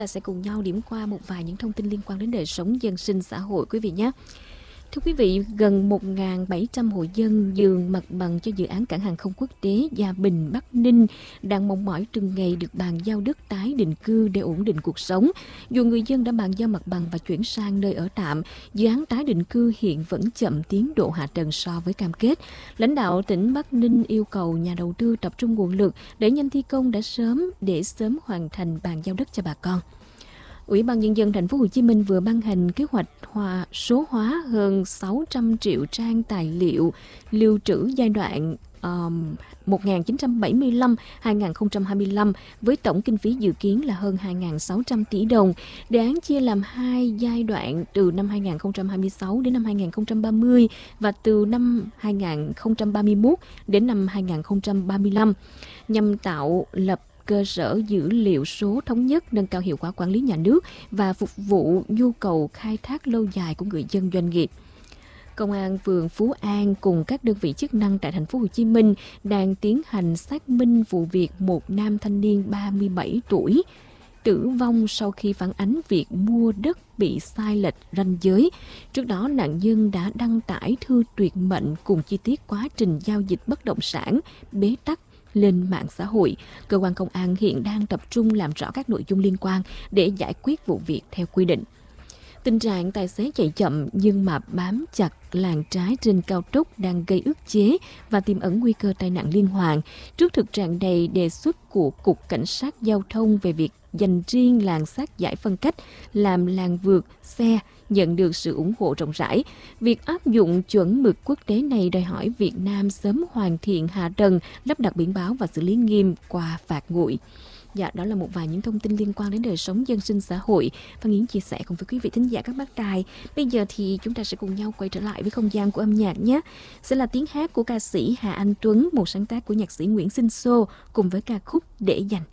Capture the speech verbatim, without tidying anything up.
Ta sẽ cùng nhau điểm qua một vài những thông tin liên quan đến đời sống dân sinh xã hội quý vị nhé. Thưa quý vị, gần một nghìn bảy trăm hộ dân nhường mặt bằng cho dự án cảng hàng không quốc tế Gia Bình, Bắc Ninh đang mong mỏi từng ngày được bàn giao đất tái định cư để ổn định cuộc sống. Dù người dân đã bàn giao mặt bằng và chuyển sang nơi ở tạm, dự án tái định cư hiện vẫn chậm tiến độ hạ tầng so với cam kết. Lãnh đạo tỉnh Bắc Ninh yêu cầu nhà đầu tư tập trung nguồn lực để nhanh thi công đã sớm để sớm hoàn thành bàn giao đất cho bà con. Ủy ban Nhân dân Thành phố Hồ Chí Minh vừa ban hành kế hoạch hòa số hóa hơn sáu trăm triệu trang tài liệu lưu trữ giai đoạn um, một nghìn chín trăm bảy mươi lăm đến hai nghìn không trăm hai mươi lăm với tổng kinh phí dự kiến là hơn hai nghìn sáu trăm tỷ đồng. Đề án chia làm hai giai đoạn từ năm hai nghìn không trăm hai mươi sáu đến năm hai nghìn không trăm ba mươi và từ năm hai nghìn không trăm ba mươi mốt đến năm hai nghìn không trăm ba mươi lăm nhằm tạo lập cơ sở dữ liệu số thống nhất, nâng cao hiệu quả quản lý nhà nước và phục vụ nhu cầu khai thác lâu dài của người dân doanh nghiệp. Công an phường Phú An cùng các đơn vị chức năng tại thành phố Hồ Chí Minh đang tiến hành xác minh vụ việc một nam thanh niên ba mươi bảy tuổi tử vong sau khi phản ánh việc mua đất bị sai lệch ranh giới. Trước đó, nạn nhân đã đăng tải thư tuyệt mệnh cùng chi tiết quá trình giao dịch bất động sản bế tắc lên mạng xã hội. Cơ quan công an hiện đang tập trung làm rõ các nội dung liên quan để giải quyết vụ việc theo quy định. Tình trạng tài xế chạy chậm nhưng mà bám chặt làn trái trên cao tốc đang gây ức chế và tiềm ẩn nguy cơ tai nạn liên hoàn. Trước thực trạng này, đề xuất của Cục Cảnh sát Giao thông về việc dành riêng làn sát giải phân cách làm làn vượt xe nhận được sự ủng hộ rộng rãi. Việc áp dụng chuẩn mực quốc tế này đòi hỏi Việt Nam sớm hoàn thiện hạ tầng, lắp đặt biển báo và xử lý nghiêm qua phạt nguội. Dạ, đó là một vài những thông tin liên quan đến đời sống dân sinh xã hội Phan Yến chia sẻ cùng với quý vị thính giả các bác đài. Bây giờ thì chúng ta sẽ cùng nhau quay trở lại với không gian của âm nhạc nhé. Sẽ là tiếng hát của ca sĩ Hà Anh Tuấn, một sáng tác của nhạc sĩ Nguyễn Sinh Xô cùng với ca khúc Để Dành.